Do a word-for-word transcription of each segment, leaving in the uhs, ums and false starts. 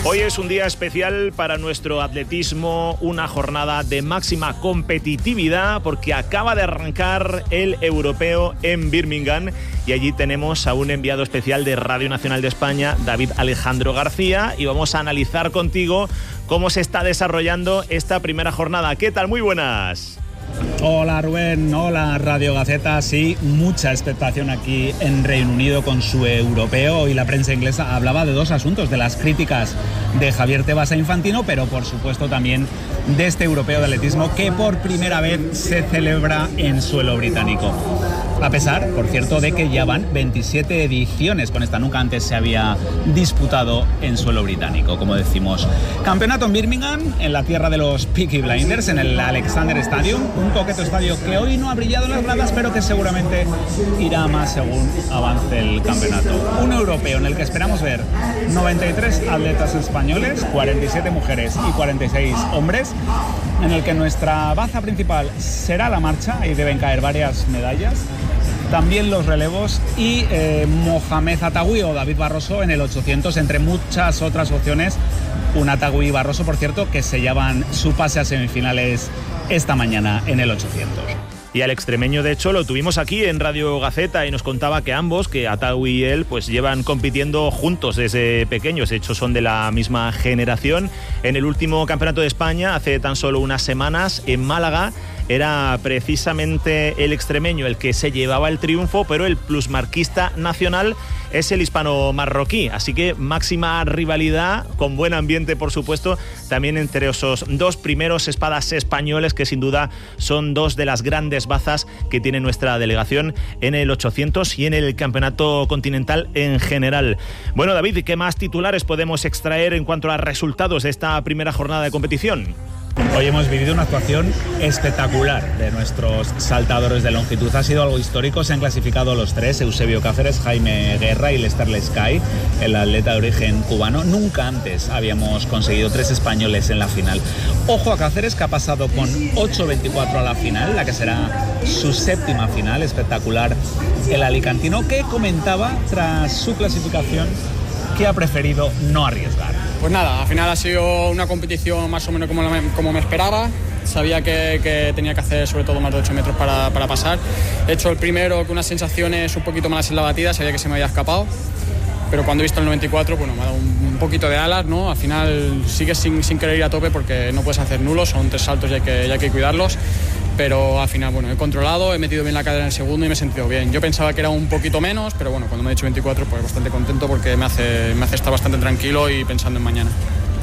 Hoy es un día especial para nuestro atletismo, una jornada de máxima competitividad porque acaba de arrancar el europeo en Birmingham y allí tenemos a un enviado especial de Radio Nacional de España, David Alejandro García, y vamos a analizar contigo cómo se está desarrollando esta primera jornada. ¿Qué tal? Muy buenas. Hola Rubén, hola Radio Gaceta. Sí, mucha expectación aquí en Reino Unido con su europeo, y la prensa inglesa hablaba de dos asuntos: de las críticas de Javier Tebas a Infantino, pero por supuesto también de este europeo de atletismo que por primera vez se celebra en suelo británico. A pesar, por cierto, de que ya van veintisiete ediciones con esta, nunca antes se había disputado en suelo británico, como decimos. Campeonato en Birmingham, en la tierra de los Peaky Blinders, en el Alexander Stadium, un coqueto estadio que hoy no ha brillado en las gradas, pero que seguramente irá más según avance el campeonato. Un europeo en el que esperamos ver noventa y tres atletas españoles, cuarenta y siete mujeres y cuarenta y seis hombres, en el que nuestra baza principal será la marcha y deben caer varias medallas. También los relevos y eh, Mohamed Atagüí o David Barroso en el ochocientos, entre muchas otras opciones. Un Atagüí y Barroso, por cierto, que sellaban su pase a semifinales esta mañana en el ochocientos. Y al extremeño, de hecho, lo tuvimos aquí en Radio Gaceta y nos contaba que ambos, que Atagüí y él, pues llevan compitiendo juntos desde pequeños. De hecho, son de la misma generación. En el último Campeonato de España, hace tan solo unas semanas, en Málaga, era precisamente el extremeño el que se llevaba el triunfo, pero el plusmarquista nacional es el hispano-marroquí. Así que máxima rivalidad, con buen ambiente, por supuesto, también entre esos dos primeros espadas españoles, que sin duda son dos de las grandes bazas que tiene nuestra delegación en el ochocientos y en el campeonato continental en general. Bueno, David, ¿qué más titulares podemos extraer en cuanto a resultados de esta primera jornada de competición? Hoy hemos vivido una actuación espectacular de nuestros saltadores de longitud. Ha sido algo histórico. Se han clasificado los tres: Eusebio Cáceres, Jaime Guerra y Lester Lescay, el atleta de origen cubano. Nunca antes habíamos conseguido tres españoles en la final. Ojo a Cáceres, que ha pasado con ocho veinticuatro a la final, la que será su séptima final. Espectacular el alicantino, que comentaba tras su clasificación que ha preferido no arriesgar. Pues nada, al final ha sido una competición más o menos como, la, como me esperaba. Sabía que, que tenía que hacer sobre todo más de ocho metros para, para pasar. He hecho el primero con unas sensaciones un poquito malas en la batida, sabía que se me había escapado. Pero cuando he visto el noventa y cuatro, bueno, me ha dado un, un poquito de alas, ¿no? Al final sigues sin, sin querer ir a tope porque no puedes hacer nulos, son tres saltos y hay que, y hay que cuidarlos. Pero al final, bueno, he controlado, he metido bien la cadera en el segundo y me he sentido bien. Yo pensaba que era un poquito menos, pero bueno, cuando me he hecho veinticuatro, pues bastante contento porque me hace, me hace estar bastante tranquilo y pensando en mañana.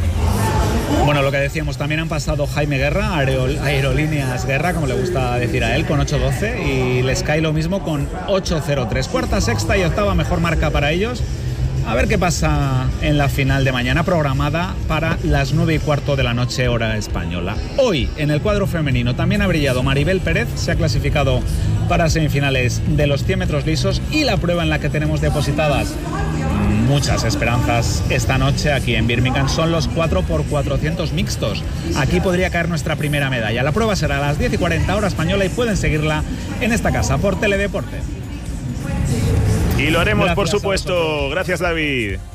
Bueno, lo que decíamos, también han pasado Jaime Guerra, Aerol, Aerolíneas Guerra, como le gusta decir a él, con ocho doce, y Lescay lo mismo con ocho cero tres. Cuarta, sexta y octava mejor marca para ellos. A ver qué pasa en la final de mañana, programada para las nueve y cuarto de la noche, hora española. Hoy, en el cuadro femenino, también ha brillado Maribel Pérez, se ha clasificado para semifinales de los cien metros lisos, y la prueba en la que tenemos depositadas muchas esperanzas esta noche aquí en Birmingham son los cuatro por cuatrocientos mixtos. Aquí podría caer nuestra primera medalla. La prueba será a las diez y cuarenta hora española y pueden seguirla en esta casa por Teledeporte. Y lo haremos, gracias, por supuesto. Gracias, David.